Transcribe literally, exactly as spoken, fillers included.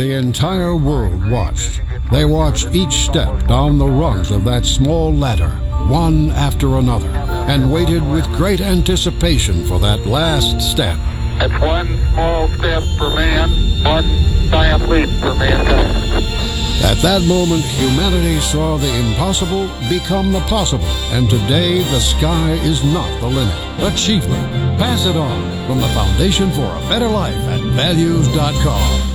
The entire world watched. They watched each step down the rungs of that small ladder, one after another, and waited with great anticipation for that last step. It's one small step for man, one giant leap for mankind. At that moment, humanity saw the impossible become the possible, and today the sky is not the limit. Achievement. Pass it on from the Foundation for a Better Life at values dot com.